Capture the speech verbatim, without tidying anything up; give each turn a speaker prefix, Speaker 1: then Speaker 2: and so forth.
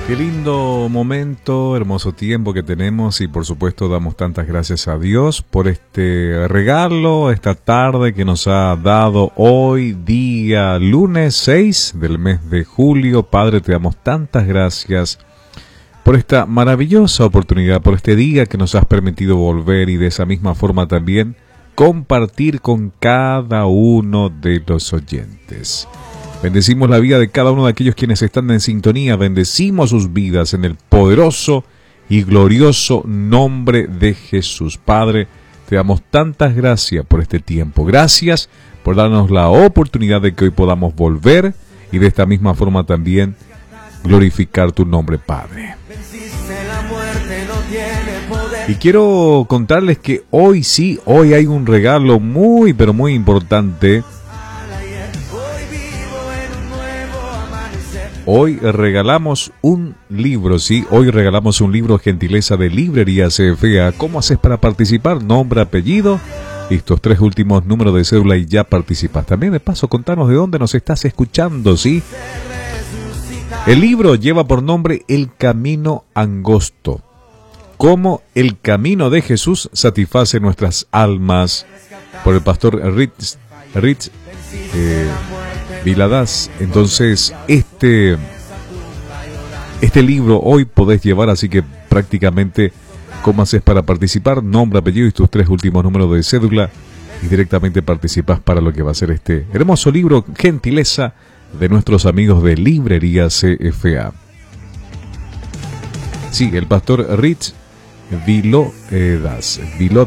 Speaker 1: Qué lindo momento, hermoso tiempo que tenemos y por supuesto damos tantas gracias a Dios por este regalo, esta tarde que nos ha dado hoy, día lunes seis del mes de julio. Padre, te damos tantas gracias por esta maravillosa oportunidad, por este día que nos has permitido volver y de esa misma forma también compartir con cada uno de los oyentes. Bendecimos la vida de cada uno de aquellos quienes están en sintonía. Bendecimos sus vidas en el poderoso y glorioso nombre de Jesús. Padre, te damos tantas gracias por este tiempo. Gracias por darnos la oportunidad de que hoy podamos volver y de esta misma forma también glorificar tu nombre, Padre. Y quiero contarles que hoy sí, hoy hay un regalo muy, pero muy importante. Hoy regalamos un libro, sí, hoy regalamos un libro gentileza de Librería C F A. ¿Cómo haces para participar? Nombre, apellido, estos tres últimos números de cédula y ya participas. También de paso contanos de dónde nos estás escuchando, ¿sí? El libro lleva por nombre El Camino Angosto. Cómo el camino de Jesús satisface nuestras almas, por el pastor Ritz, Ritz eh, Viladas. Entonces, este, este libro hoy podés llevar, así que prácticamente, ¿cómo haces para participar? Nombre, apellido y tus tres últimos números de cédula y directamente participas para lo que va a ser este hermoso libro, gentileza de nuestros amigos de Librería C F A. Sí, el pastor Ritz Vilodas,